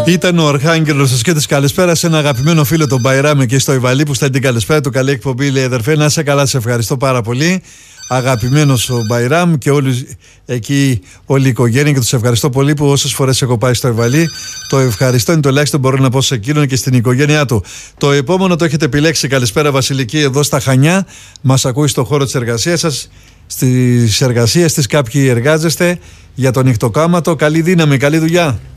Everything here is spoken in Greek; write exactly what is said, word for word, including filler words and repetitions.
Ήταν ο Αρχάγγελος ο Σκέτης. Καλησπέρα σε ένα αγαπημένο φίλο, τον Μπαϊράμ, εκεί στο Ιβαλί, που στέλνει την καλησπέρα του. Καλή εκπομπή, λέει αδερφέ. Να είσαι καλά, σε ευχαριστώ πάρα πολύ. Αγαπημένος ο Μπαϊράμ και όλοι εκεί, όλη η οικογένεια, και τους ευχαριστώ πολύ που όσες φορές έχω πάει στο Ιβαλί, το ευχαριστώ είναι το ελάχιστο μπορώ να πω σε εκείνον και στην οικογένειά του. Το επόμενο το έχετε επιλέξει. Καλησπέρα, Βασιλική, εδώ στα Χανιά. Μας ακούει στο χώρο της εργασίας σας. Στις εργασίες της κάποιοι εργάζεστε για το νυχτοκάματο. Καλή δύναμη, καλή δουλειά.